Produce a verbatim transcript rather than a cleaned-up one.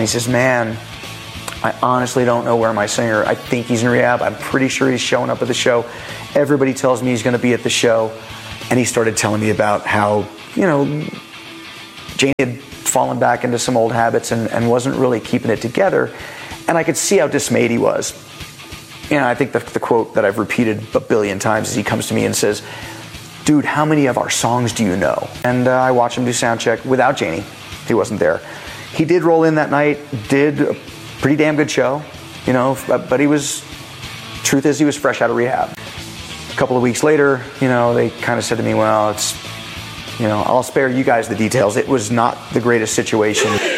He says, man, I honestly don't know where my singer, I think he's in rehab. I'm pretty sure he's showing up at the show. Everybody tells me he's going to be at the show. And he started telling me about how, you know, Janie had fallen back into some old habits and, and wasn't really keeping it together. And I could see how dismayed he was. You know, I think the, the quote that I've repeated a billion times is he comes to me and says, dude, how many of our songs do you know? And uh, I watched him do sound check without Janie. He wasn't there. He did roll in that night, did a pretty damn good show, you know, but, but he was, truth is he was fresh out of rehab. A couple of weeks later, you know, they kind of said to me, well, it's, you know, I'll spare you guys the details. It was not the greatest situation.